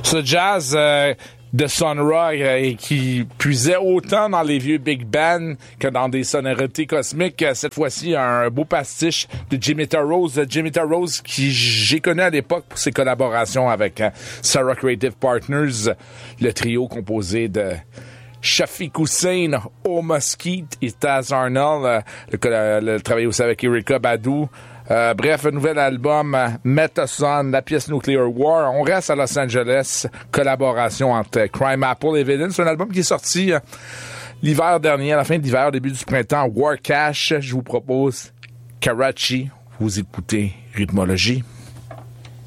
Ce jazz de Sun Ra qui puisait autant dans les vieux big bands que dans des sonorités cosmiques. Cette fois-ci, un beau pastiche de Jimmy Rose. Jimmy Rose qui j'ai connu à l'époque pour ses collaborations avec Sarah Creative Partners, le trio composé de Shafiq Hussein, O'Muskeet et Taz Arnold, le travail aussi avec Erykah Badu. Bref, un nouvel album, Metason, la pièce Nuclear War. On reste à Los Angeles, collaboration entre Crime Apple et Villain. C'est un album qui est sorti l'hiver dernier, à la fin de l'hiver, au début du printemps. War Cash, je vous propose Karachi. Vous écoutez Rythmologie.